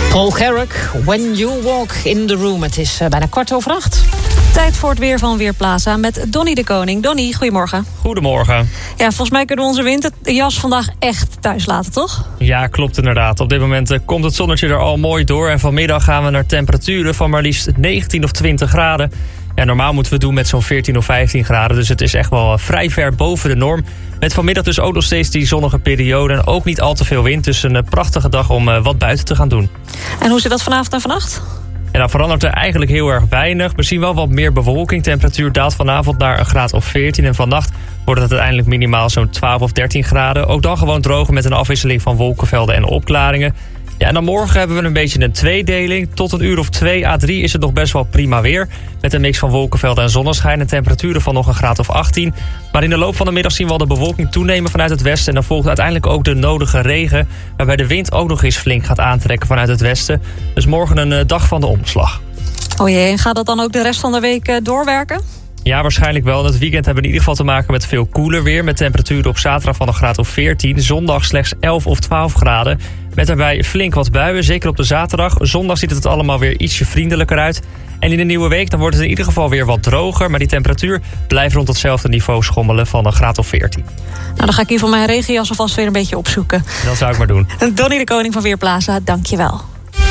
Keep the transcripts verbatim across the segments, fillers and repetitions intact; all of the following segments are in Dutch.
Paul Carrack, When You Walk in the Room. Het is uh, bijna kwart over acht. Tijd voor het weer van Weerplaza met Donnie de Koning. Donnie, goedemorgen. Goedemorgen. Ja, volgens mij kunnen we onze winterjas vandaag echt thuis laten, toch? Ja, klopt inderdaad. Op dit moment uh, komt het zonnetje er al mooi door. En vanmiddag gaan we naar temperaturen van maar liefst negentien of twintig graden. Ja, normaal moeten we doen met zo'n veertien of vijftien graden. Dus het is echt wel uh, vrij ver boven de norm. Met vanmiddag dus ook nog steeds die zonnige periode. En ook niet al te veel wind. Dus een uh, prachtige dag om uh, wat buiten te gaan doen. En hoe zit dat vanavond en vannacht? En dan verandert er eigenlijk heel erg weinig. Misschien wel wat meer bewolking. Temperatuur daalt vanavond naar een graad of veertien. En vannacht wordt het uiteindelijk minimaal zo'n twaalf of dertien graden. Ook dan gewoon droog met een afwisseling van wolkenvelden en opklaringen. Ja, en dan morgen hebben we een beetje een tweedeling. Tot een uur of twee à drie is het nog best wel prima weer. Met een mix van wolkenvelden en zonneschijn. En temperaturen van nog een graad of achttien. Maar in de loop van de middag zien we al de bewolking toenemen vanuit het westen. En dan volgt uiteindelijk ook de nodige regen. Waarbij de wind ook nog eens flink gaat aantrekken vanuit het westen. Dus morgen een uh, dag van de omslag. Oh jee, en gaat dat dan ook de rest van de week uh, doorwerken? Ja, waarschijnlijk wel. Het weekend hebben we in ieder geval te maken met veel koeler weer. Met temperaturen op zaterdag van een graad of veertien. Zondag slechts elf of twaalf graden. Met daarbij flink wat buien, zeker op de zaterdag. Zondag ziet het allemaal weer ietsje vriendelijker uit. En in de nieuwe week dan wordt het in ieder geval weer wat droger. Maar die temperatuur blijft rond hetzelfde niveau schommelen van een graad of veertien. Nou, dan ga ik hier van mijn regenjas alvast weer een beetje opzoeken. Dat zou ik maar doen. Donnie de Koning van Weerplaza, dank je wel.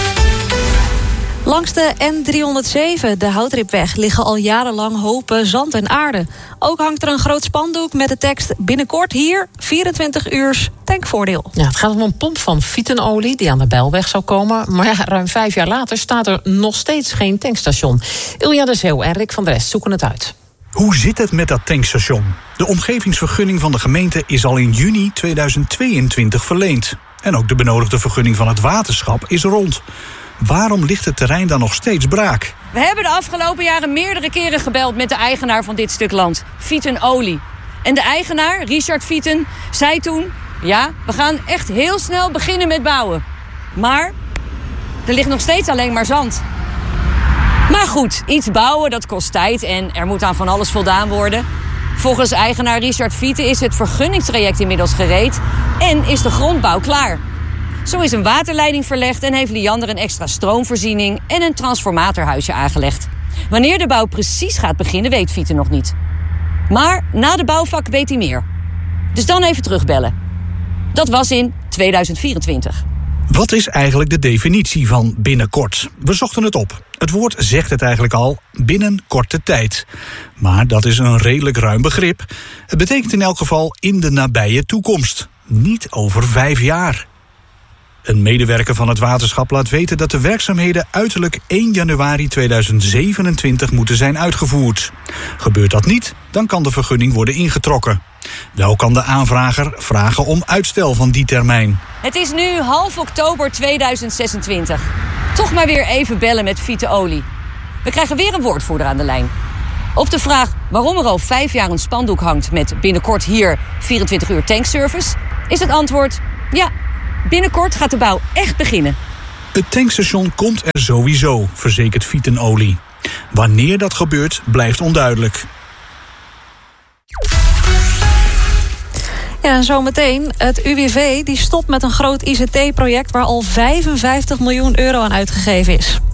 Langs de N driehonderdzeven, de Houtripweg, liggen al jarenlang hopen zand en aarde. Ook hangt er een groot spandoek met de tekst: binnenkort hier vierentwintig uur tankvoordeel. Ja, het gaat om een pomp van Fietenolie die aan de Bijlweg zou komen. Maar ja, ruim vijf jaar later staat er nog steeds geen tankstation. Ilja de Zeeuw en Rick van der Rest zoeken het uit. Hoe zit het met dat tankstation? De omgevingsvergunning van de gemeente is al in juni tweeduizend tweeëntwintig verleend. En ook de benodigde vergunning van het waterschap is rond. Waarom ligt het terrein dan nog steeds braak? We hebben de afgelopen jaren meerdere keren gebeld met de eigenaar van dit stuk land, Fietenolie. En de eigenaar, Richard Fieten, zei toen: ja, we gaan echt heel snel beginnen met bouwen. Maar er ligt nog steeds alleen maar zand. Maar goed, iets bouwen, dat kost tijd en er moet aan van alles voldaan worden. Volgens eigenaar Richard Fieten is het vergunningstraject inmiddels gereed en is de grondbouw klaar. Zo is een waterleiding verlegd en heeft Liander een extra stroomvoorziening en een transformatorhuisje aangelegd. Wanneer de bouw precies gaat beginnen, weet Fieten nog niet. Maar na de bouwvak weet hij meer. Dus dan even terugbellen. Dat was in tweeduizend vierentwintig. Wat is eigenlijk de definitie van binnenkort? We zochten het op. Het woord zegt het eigenlijk al, binnen korte tijd. Maar dat is een redelijk ruim begrip. Het betekent in elk geval in de nabije toekomst. Niet over vijf jaar. Een medewerker van het waterschap laat weten dat de werkzaamheden uiterlijk één januari tweeduizend zevenentwintig moeten zijn uitgevoerd. Gebeurt dat niet, dan kan de vergunning worden ingetrokken. Wel kan de aanvrager vragen om uitstel van die termijn. Het is nu half oktober tweeduizend zesentwintig. Toch maar weer even bellen met Fietenolie. We krijgen weer een woordvoerder aan de lijn. Op de vraag waarom er al vijf jaar een spandoek hangt met binnenkort hier vierentwintig uur tankservice, is het antwoord: ja, binnenkort gaat de bouw echt beginnen. Het tankstation komt er sowieso, verzekert Fietenolie. Wanneer dat gebeurt, blijft onduidelijk. Ja, en zometeen. Het U W V die stopt met een groot I C T-project waar al vijfenvijftig miljoen euro aan uitgegeven is.